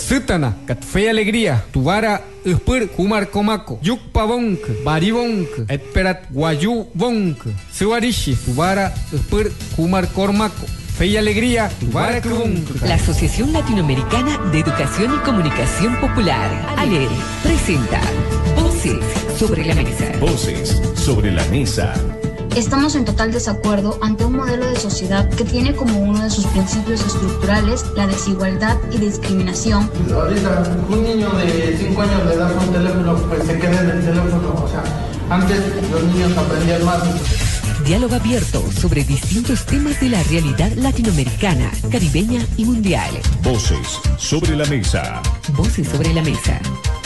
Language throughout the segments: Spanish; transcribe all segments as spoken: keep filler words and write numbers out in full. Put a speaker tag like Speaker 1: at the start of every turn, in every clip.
Speaker 1: Sutana, kat fe alegría, tuvara uspur kumar komako, yuk pavonk, baribonk, etperat guayu bonk, suarishi, tuvara uspur kumar kormako. Fe y alegría, tuvara kubonk.
Speaker 2: La Asociación Latinoamericana de Educación y Comunicación Popular, ALER, presenta Voces sobre la Mesa.
Speaker 3: Voces sobre la Mesa.
Speaker 4: Estamos en total desacuerdo ante un modelo de sociedad que tiene como uno de sus principios estructurales la desigualdad y discriminación.
Speaker 5: Ahorita un niño de cinco años le das un teléfono, pues se queda en el teléfono. O sea, antes los niños aprendían más.
Speaker 2: Diálogo abierto sobre distintos temas de la realidad latinoamericana, caribeña y mundial.
Speaker 3: Voces sobre la Mesa.
Speaker 2: Voces sobre la Mesa.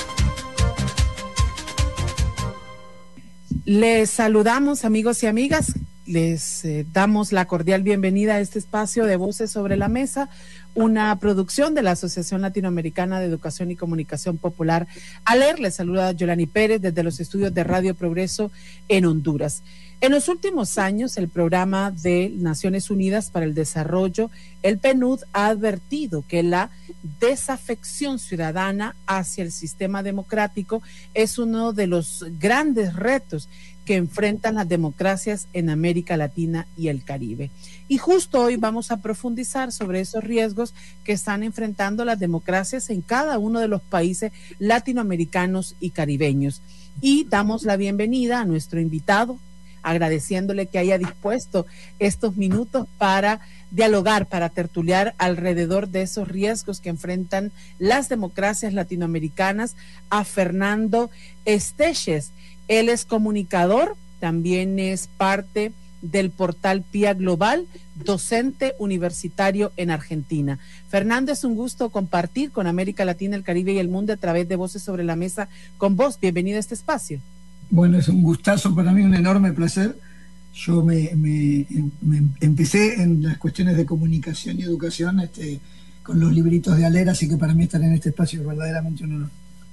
Speaker 6: Les saludamos, amigos y amigas, les eh, damos la cordial bienvenida a este espacio de Voces sobre la Mesa, una producción de la Asociación Latinoamericana de Educación y Comunicación Popular, ALER. Les saluda Yolani Pérez desde los estudios de Radio Progreso en Honduras. En los últimos años, el Programa de Naciones Unidas para el Desarrollo, el P N U D, ha advertido que la desafección ciudadana hacia el sistema democrático es uno de los grandes retos que enfrentan las democracias en América Latina y el Caribe. Y justo hoy vamos a profundizar sobre esos riesgos que están enfrentando las democracias en cada uno de los países latinoamericanos y caribeños. Y damos la bienvenida a nuestro invitado, agradeciéndole que haya dispuesto estos minutos para dialogar, para tertuliar alrededor de esos riesgos que enfrentan las democracias latinoamericanas, a Fernando Esteches. Él es comunicador, también es parte del portal P I A Global, docente universitario en Argentina. Fernando, es un gusto compartir con América Latina, el Caribe y el mundo a través de Voces sobre la Mesa con vos. Bienvenido a este espacio.
Speaker 7: Bueno, es un gustazo para mí, un enorme placer. Yo me, me, me empecé en las cuestiones de comunicación y educación este, con los libritos de ALER, así que para mí estar en este espacio es verdaderamente un honor.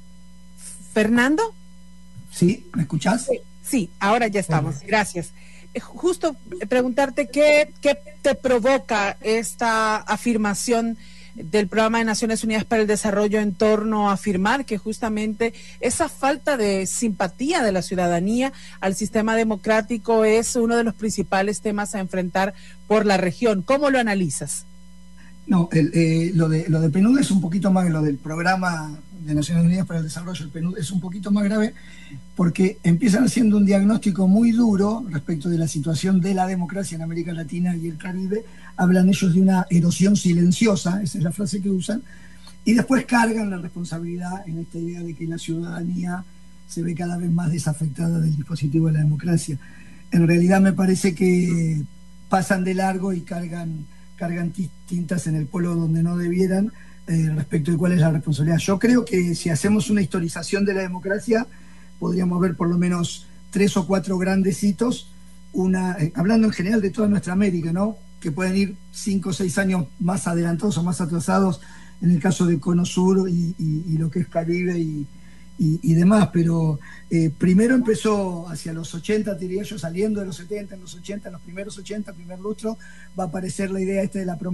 Speaker 6: ¿Fernando?
Speaker 7: ¿Sí? ¿Me escuchás?
Speaker 6: Sí, sí, ahora ya estamos. Bueno. Gracias. Eh, justo preguntarte qué, qué te provoca esta afirmación del Programa de Naciones Unidas para el Desarrollo en torno a afirmar que justamente esa falta de simpatía de la ciudadanía al sistema democrático es uno de los principales temas a enfrentar por la región. ¿Cómo lo analizas?
Speaker 7: No, el, eh, lo de lo de P N U D es un poquito más, lo del Programa de Naciones Unidas para el Desarrollo, el P N U D, es un poquito más grave porque empiezan haciendo un diagnóstico muy duro respecto de la situación de la democracia en América Latina y el Caribe. Hablan ellos de una erosión silenciosa, esa es la frase que usan, y después cargan la responsabilidad en esta idea de que la ciudadanía se ve cada vez más desafectada del dispositivo de la democracia. En realidad me parece que pasan de largo y cargan, cargan tintas en el polo donde no debieran eh, respecto de cuál es la responsabilidad. Yo creo que si hacemos una historización de la democracia, podríamos ver por lo menos tres o cuatro grandes hitos, una, eh, hablando en general de toda nuestra América, ¿no?, que pueden ir cinco o seis años más adelantados o más atrasados en el caso de Cono Sur y, y, y lo que es Caribe y, y, y demás, pero eh, primero empezó hacia los ochenta, diría yo, saliendo de los setenta, en los ochenta, en los primeros ochenta, primer lustro, va a aparecer la idea esta de la promesa